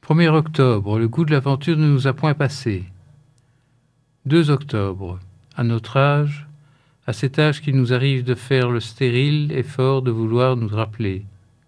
1er octobre, le goût de l'aventure ne nous a point passé. 2 octobre, à notre âge, à cet âge qu'il nous arrive de faire le stérile effort de vouloir nous rappeler.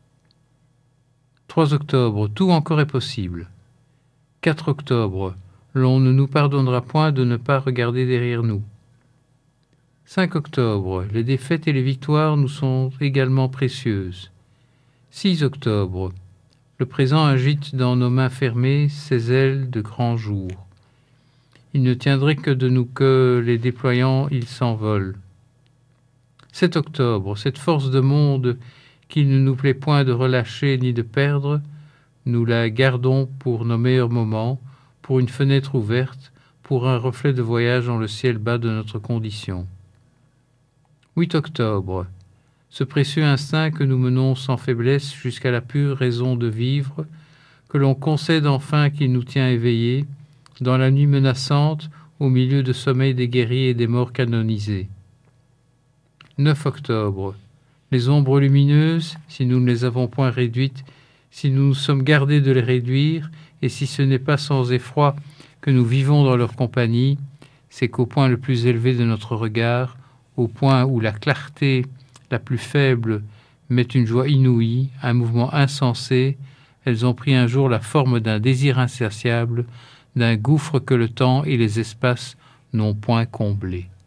3 octobre, tout encore est possible. 4 octobre, l'on ne nous pardonnera point de ne pas regarder derrière nous. 5 octobre, les défaites et les victoires nous sont également précieuses. 6 octobre, le présent agite dans nos mains fermées ses ailes de grand jour. Il ne tiendrait que de nous que, les déployant, il s'envole. 7 octobre, cette force de monde qu'il ne nous plaît point de relâcher ni de perdre, nous la gardons pour nos meilleurs moments, pour une fenêtre ouverte, pour un reflet de voyage dans le ciel bas de notre condition. 8 octobre, ce précieux instinct que nous menons sans faiblesse jusqu'à la pure raison de vivre, que l'on concède enfin qu'il nous tient éveillés, dans la nuit menaçante, au milieu de sommeil des guerriers et des morts canonisés. 9 octobre, les ombres lumineuses, si nous ne les avons point réduites, si nous nous sommes gardés de les réduire, et si ce n'est pas sans effroi que nous vivons dans leur compagnie, c'est qu'au point le plus élevé de notre regard, au point où la clarté la plus faible met une joie inouïe, un mouvement insensé, elles ont pris un jour la forme d'un désir insatiable, d'un gouffre que le temps et les espaces n'ont point comblé.